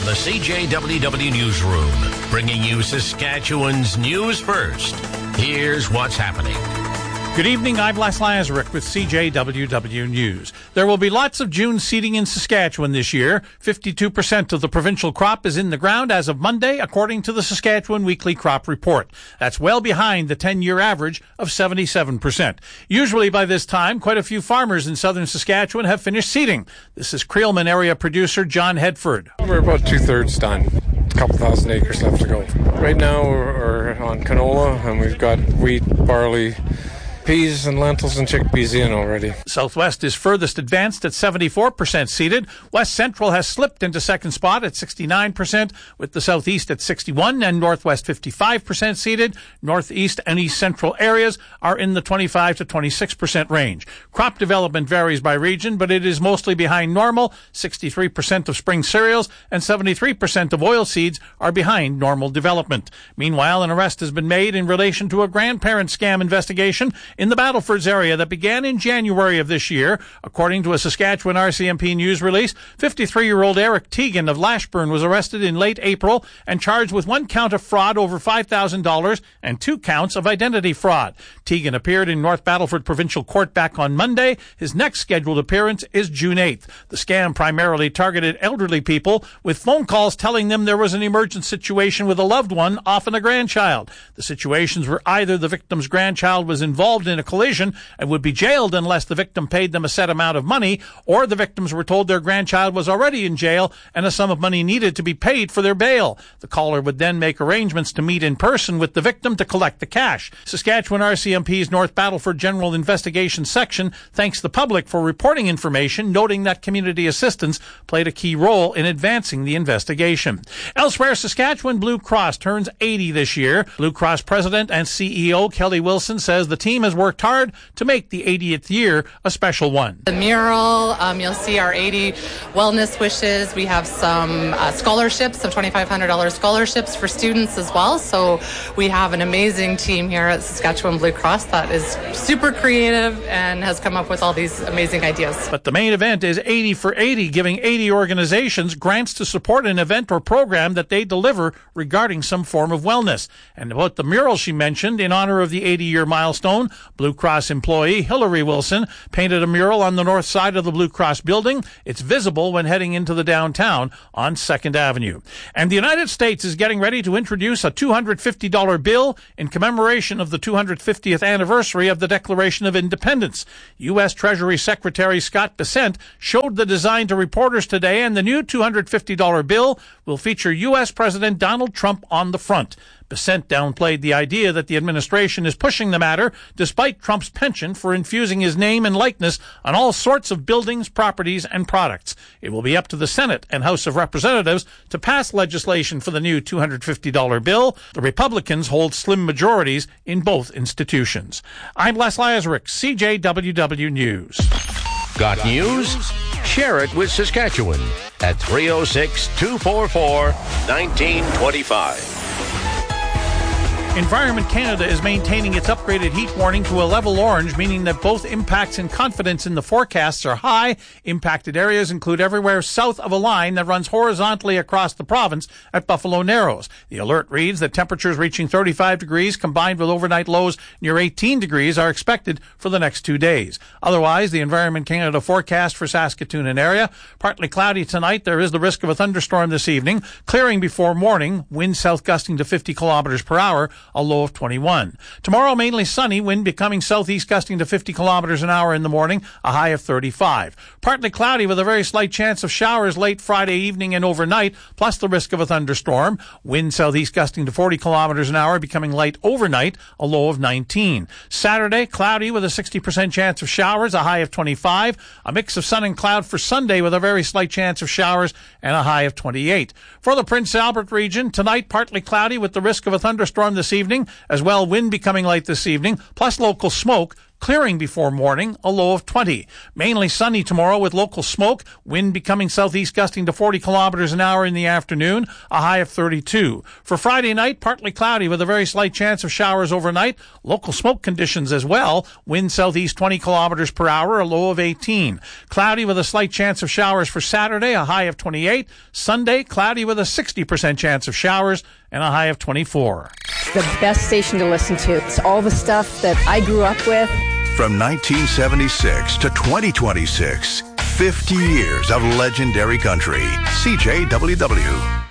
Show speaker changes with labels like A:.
A: the CJWW Newsroom, bringing you Saskatchewan's news first. Here's what's happening.
B: Good evening, I'm Les Lazaruk with CJWW News. There will be lots of June seeding in Saskatchewan this year. 52% of the provincial crop is in the ground as of Monday, according to the Saskatchewan Weekly Crop Report. That's well behind the 10-year average of 77%. Usually by this time, quite a few farmers in southern Saskatchewan have finished seeding. This is Creelman area producer John Hedford.
C: We're about two-thirds done. A couple thousand acres left to go. Right now we're on canola, and we've got wheat, barley, peas and lentils and chickpeas in already.
B: Southwest is furthest advanced at 74% seeded. West Central has slipped into second spot at 69%, with the Southeast at 61% and Northwest 55% seeded. Northeast and East Central areas are in the 25 to 26% range. Crop development varies by region, but it is mostly behind normal. 63% of spring cereals and 73% of oil seeds are behind normal development. Meanwhile, an arrest has been made in relation to a grandparent scam investigation in the Battlefords area that began in January of this year. According to a Saskatchewan RCMP news release, 53-year-old Eric Teagan of Lashburn was arrested in late April and charged with one count of fraud over $5,000 and 2 counts of identity fraud. Teagan appeared in North Battleford Provincial Court back on Monday. His next scheduled appearance is June 8th. The scam primarily targeted elderly people with phone calls telling them there was an emergent situation with a loved one, often a grandchild. The situations were either the victim's grandchild was involved in a collision and would be jailed unless the victim paid them a set amount of money, or the victims were told their grandchild was already in jail and a sum of money needed to be paid for their bail. The caller would then make arrangements to meet in person with the victim to collect the cash. Saskatchewan RCMP's North Battleford General Investigation Section thanks the public for reporting information, noting that community assistance played a key role in advancing the investigation. Elsewhere, Saskatchewan Blue Cross turns 80 this year. Blue Cross President and CEO Kelly Wilson says the team has worked hard to make the 80th year a special one.
D: The mural, you'll see our 80 wellness wishes. We have some scholarships, some $2,500 scholarships for students as well. So we have an amazing team here at Saskatchewan Blue Cross that is super creative and has come up with all these amazing ideas.
B: But the main event is 80 for 80, giving 80 organizations grants to support an event or program that they deliver regarding some form of wellness. And about the mural she mentioned, in honor of the 80-year milestone, Blue Cross employee Hillary Wilson painted a mural on the north side of the Blue Cross building. It's visible when heading into the downtown on 2nd Avenue. And the United States is getting ready to introduce a $250 bill in commemoration of the 250th anniversary of the Declaration of Independence. U.S. Treasury Secretary Scott Bessent showed the design to reporters today, and the new $250 bill will feature U.S. President Donald Trump on the front. Bessent downplayed the idea that the administration is pushing the matter despite Trump's penchant for infusing his name and likeness on all sorts of buildings, properties, and products. It will be up to the Senate and House of Representatives to pass legislation for the new $250 bill. The Republicans hold slim majorities in both institutions. I'm Les Lazaruk, CJWW News.
A: Got news? Share it with Saskatchewan at 306-244-1925.
B: Environment Canada is maintaining its upgraded heat warning to a level orange, meaning that both impacts and confidence in the forecasts are high. Impacted areas include everywhere south of a line that runs horizontally across the province at Buffalo Narrows. The alert reads that temperatures reaching 35 degrees combined with overnight lows near 18 degrees are expected for the next 2 days. Otherwise, the Environment Canada forecast for Saskatoon and area: partly cloudy tonight. There is the risk of a thunderstorm this evening. Clearing before morning. Wind south gusting to 50 kilometers per hour. A low of 21. Tomorrow, mainly sunny, wind becoming southeast gusting to 50 kilometers an hour in the morning, a high of 35. Partly cloudy with a very slight chance of showers late Friday evening and overnight, plus the risk of a thunderstorm. Wind southeast gusting to 40 kilometers an hour, becoming light overnight, a low of 19. Saturday, cloudy with a 60% chance of showers, a high of 25. A mix of sun and cloud for Sunday with a very slight chance of showers and a high of 28. For the Prince Albert region, tonight partly cloudy with the risk of a thunderstorm this this evening. As well, wind becoming light this evening, plus local smoke. Clearing before morning, a low of 20. Mainly sunny tomorrow with local smoke, wind becoming southeast gusting to 40 kilometers an hour in the afternoon, a high of 32. For Friday night, partly cloudy with a very slight chance of showers overnight, local smoke conditions as well, wind southeast 20 kilometers per hour, a low of 18. Cloudy with a slight chance of showers for Saturday, a high of 28. Sunday, cloudy with a 60% chance of showers and a high of 24.
E: The best station to listen to. It's all the stuff that I grew up with.
F: From 1976 to 2026, 50 years of legendary country. CJWW.